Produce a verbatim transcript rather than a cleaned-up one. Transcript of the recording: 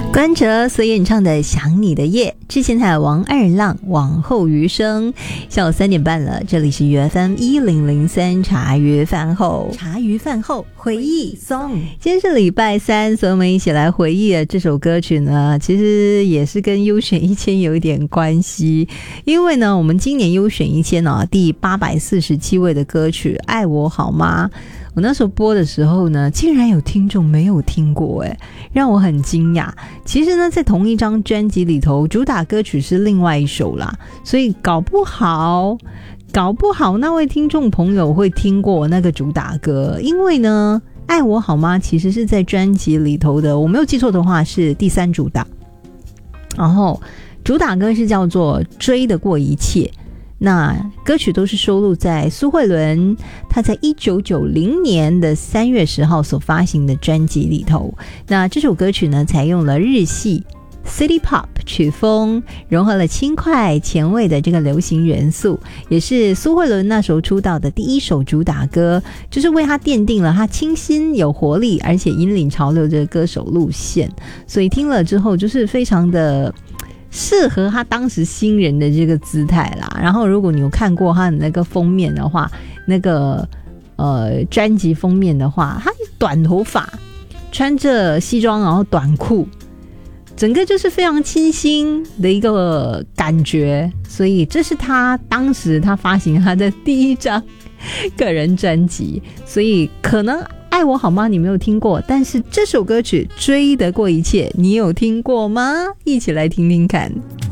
关喆所演唱的《想你的夜》，之前还有王二浪往后余生。下午三点半了，这里是 U F M 一零零三茶余饭后，茶余饭后回忆 song。今天是礼拜三，所以我们一起来回忆的这首歌曲呢，其实也是跟优选一千有一点关系。因为呢，我们今年优选一千呢、啊、第八百四十七位的歌曲《爱我好吗》，我那时候播的时候呢，竟然有听众没有听过，诶，让我很惊讶。其实呢，在同一张专辑里头，主打歌曲是另外一首啦，所以搞不好搞不好那位听众朋友会听过那个主打歌。因为呢，爱我好吗其实是在专辑里头的，我没有记错的话是第三主打，然后主打歌是叫做追得过一切。那歌曲都是收录在苏慧伦她在一九九零年的三月十号所发行的专辑里头。那这首歌曲呢，采用了日系 City Pop 曲风，融合了轻快前卫的这个流行元素，也是苏慧伦那时候出道的第一首主打歌，就是为她奠定了她清新有活力而且引领潮流的歌手路线。所以听了之后就是非常的适合他当时新人的这个姿态啦。然后如果你有看过他的那个封面的话，那个呃专辑封面的话，他短头发，穿着西装，然后短裤，整个就是非常清新的一个感觉。所以这是他当时他发行他的第一张个人专辑，所以可能爱我好吗你没有听过，但是这首歌曲追得过一切你有听过吗？一起来听听看。